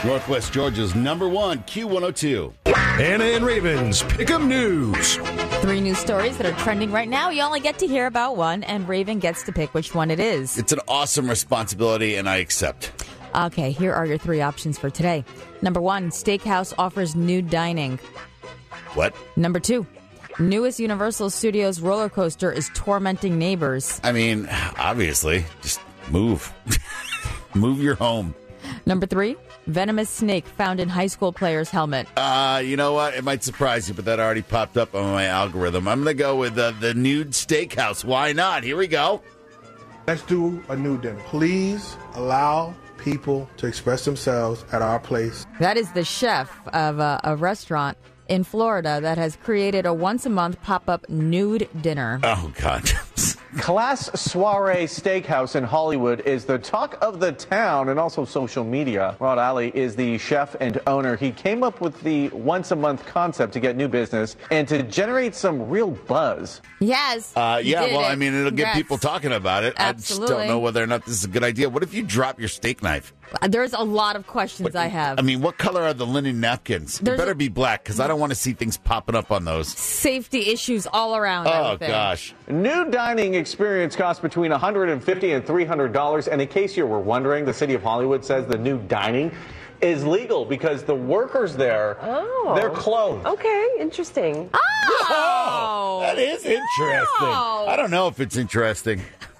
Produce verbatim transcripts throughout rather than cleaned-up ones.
Northwest Georgia's number one, Q one oh two. Anna and Raven's Pick'em News. Three news stories that are trending right now. You only get to hear about one, and Raven gets to pick which one it is. It's an awesome responsibility, and I accept. Okay, here are your three options for today. Number one, steakhouse offers nude dining. What? Number two, newest Universal Studios roller coaster is tormenting neighbors. I mean, obviously, just move. Move your home. Number three, venomous snake found in high school player's helmet. Uh, you know what? It might surprise you, but that already popped up on my algorithm. I'm going to go with uh, the nude steakhouse. Why not? Here we go. Let's do a nude dinner. Please allow people to express themselves at our place. That is the chef of a, a restaurant in Florida that has created a once-a-month pop-up nude dinner. Oh, God. Class Soiree Steakhouse in Hollywood is the talk of the town and also social media. Rod Ali is the chef and owner. He came up with the once-a-month concept to get new business and to generate some real buzz. Yes. Uh, yeah, well, it. I mean, it'll Congrats. get people talking about it. Absolutely. I just don't know whether or not this is a good idea. What if you drop your steak knife? There's a lot of questions What, I have. I mean, what color are the linen napkins? There's It better a- be black, because I don't want to see things popping up on those. Safety issues all around. I Oh, would think. gosh. New dining experience costs between one hundred fifty dollars and three hundred dollars. And in case you were wondering, the city of Hollywood says the new dining is legal because the workers there, Oh. they're clothed. Okay, interesting. Oh, That is interesting. Oh. I don't know if it's interesting.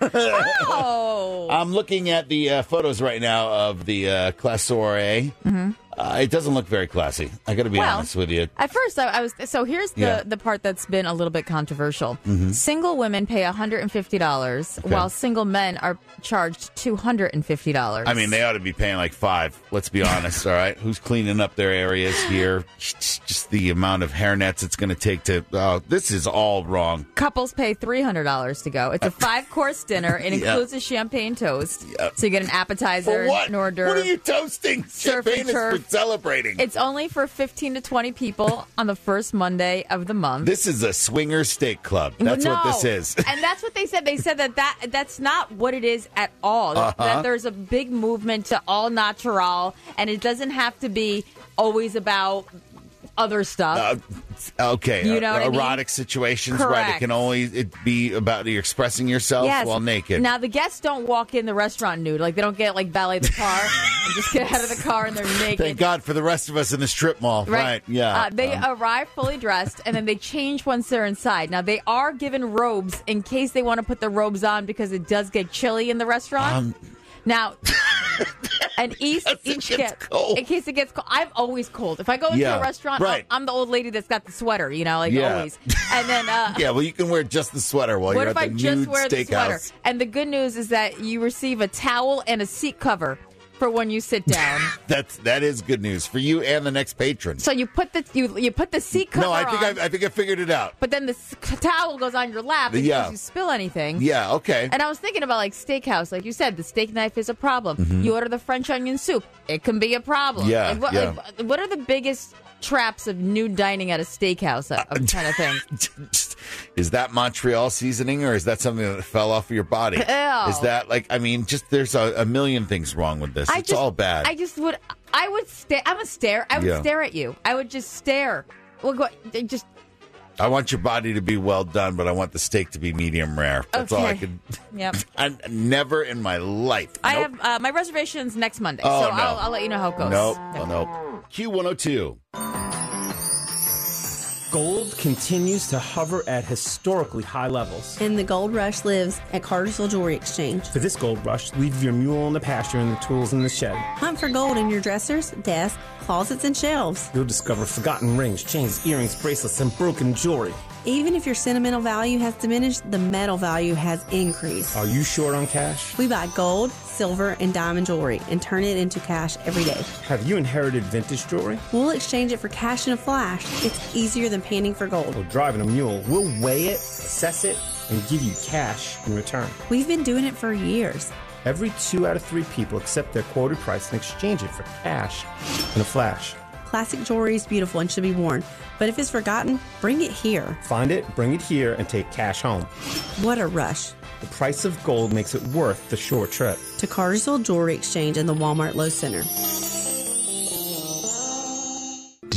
Oh. I'm looking at the uh, photos right now of the uh, Class Soiree. Mm-hmm. Uh, it doesn't look very classy. I got to be Well, honest with you. At first, I, I was so here's the, Yeah. the part that's been a little bit controversial. Mm-hmm. Single women pay one hundred fifty dollars, while single men are charged two hundred fifty dollars. I mean, they ought to be paying like five. Let's be honest, all right? Who's cleaning up their areas here? Just, just the amount of hairnets it's going to take to. Oh, this is all wrong. Couples pay three hundred dollars to go. It's a five course dinner. It Yeah. includes a champagne toast, Yeah. so you get an appetizer, For what? an hors d'oeuvre. What are you toasting? Surf Champagne and is turf. for celebrating. It's only for fifteen to twenty people on the first Monday of the month. This is a swinger steak club. That's No. what this is. And that's what they said. They said that, that that's not what it is at all. That- Uh-huh. That there's a big movement to all natural, and it doesn't have to be always about other stuff. Uh, okay, You know uh, what I mean? erotic situations, right? It Correct. can only it be about you expressing yourself Yes. while naked. Now, the guests don't walk in the restaurant nude. Like, they don't get, like, valet the car and just get out of the car and they're naked. Thank God for the rest of us in the strip mall, right? Yeah. Uh, they Um, arrive fully dressed, and then they change once they're inside. Now, they are given robes in case they want to put the robes on because it does get chilly in the restaurant. Um, now, and each, Yes, it each gets get cold. in case it gets cold. I'm always cold. If I go into Yeah, a restaurant, right. I'm, I'm the old lady that's got the sweater, you know, like Yeah. always. And then, uh, yeah, well, you can wear just the sweater while what you're if at I the just nude wear the sweater? steakhouse. And the good news is that you receive a towel and a seat cover for when you sit down. That's that is good news for you and the next patron. So you put the you you put the seat cover no, I think on, I, I think I figured it out. but then the s- towel goes on your lap in Yeah. case you spill anything. Yeah, okay. And I was thinking about like steakhouse, like you said, the steak knife is a problem. You order the French onion soup, it can be a problem. Mm-hmm. Yeah, Like, what, yeah. like, what are the biggest traps of nude dining at a steakhouse? I- I'm trying to think. Is that Montreal seasoning, or is that something that fell off of your body? Ew. Is that like? I mean, just there's a, a million things wrong with this. I It's just, all bad. I just would. I would stare. I'm a stare. I would Yeah. stare at you. I would just stare. Well, go, just I want your body to be well done, but I want the steak to be medium rare. That's all I Okay. could. yep. I never in my life. I Nope. have uh, my reservations next Monday, Oh, so no. I'll, I'll let you know how it goes. Nope. Yep. Nope. Q one oh two. Gold continues to hover at historically high levels. And the gold rush lives at Cartersville Jewelry Exchange. For this gold rush, leave your mule in the pasture and the tools in the shed. Hunt for gold in your dressers, desks, closets, and shelves. You'll discover forgotten rings, chains, earrings, bracelets, and broken jewelry. Even if your sentimental value has diminished, the metal value has increased. Are you short on cash? We buy gold, silver, and diamond jewelry and turn it into cash every day. Have you inherited vintage jewelry? We'll exchange it for cash in a flash. It's easier than panning for gold. Or driving a mule? We'll weigh it, assess it, and give you cash in return. We've been doing it for years. Every two out of three people accept their quoted price and exchange it for cash in a flash. Classic jewelry is beautiful and should be worn, but if it's forgotten, bring it here. Find it, bring it here, and take cash home. What a rush. The price of gold makes it worth the short trip. To Cartersville Jewelry Exchange in the Walmart Low Center.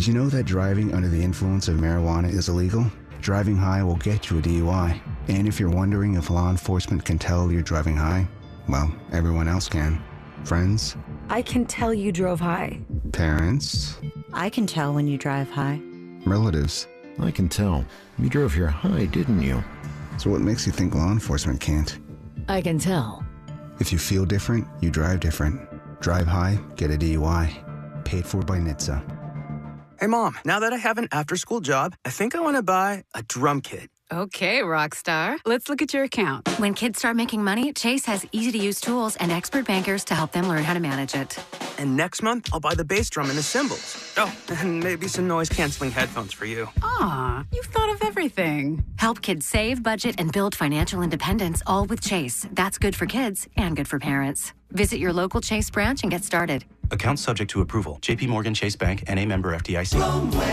you know that driving under the influence of marijuana is illegal? Driving high will get you a D U I. And if you're wondering if law enforcement can tell you're driving high, well, everyone else can. Friends? I can tell you drove high. Parents? I can tell when you drive high. Relatives? I can tell. You drove here high, didn't you? So what makes you think law enforcement can't? I can tell. If you feel different, you drive different. Drive high, get a D U I. Paid for by N H T S A. Hey, Mom, now that I have an after-school job, I think I want to buy a drum kit. Okay, rock star. Let's look at your account. When kids start making money, Chase has easy-to-use tools and expert bankers to help them learn how to manage it. And next month, I'll buy the bass drum and the cymbals. Oh, and maybe some noise-canceling headphones for you. Aw, you've thought of everything. Help kids save, budget, and build financial independence, all with Chase. That's good for kids and good for parents. Visit your local Chase branch and get started. Account subject to approval. J P Morgan Chase Bank, N A member F D I C.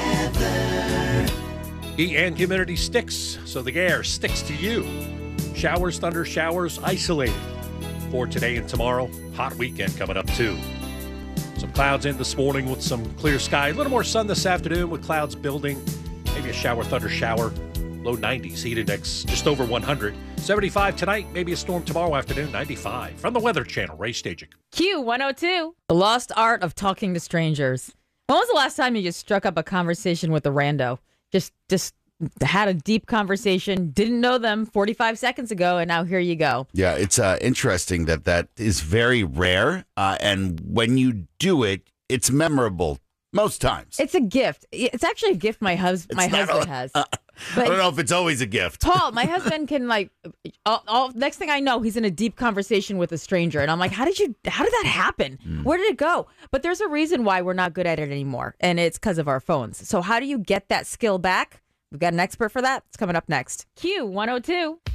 Heat and humidity sticks, so the air sticks to you. Showers, thunder showers, isolated. For today and tomorrow, hot weekend coming up too. Some clouds in this morning with some clear sky. A little more sun this afternoon with clouds building. Maybe a shower, thunder shower. Low nineties, heat index just over one hundred. seventy-five tonight, maybe a storm tomorrow afternoon, ninety-five. From the Weather Channel, Ray Stajic. Q one oh two. The lost art of talking to strangers. When was the last time you just struck up a conversation with a rando? Just, just had a deep conversation, didn't know them forty-five seconds ago, and now here you go. Yeah, it's uh, interesting that that is very rare. Uh, and when you do it, it's memorable most times. It's a gift. It's actually a gift my, hus- my husband a, has. Uh, But I don't know if it's always a gift. Paul, my husband can like, all, all, next thing I know, he's in a deep conversation with a stranger. And I'm like, how did you, how did that happen? Mm. Where did it go? But there's a reason why we're not good at it anymore. And it's because of our phones. So how do you get that skill back? We've got an expert for that. It's coming up next. Q one oh two.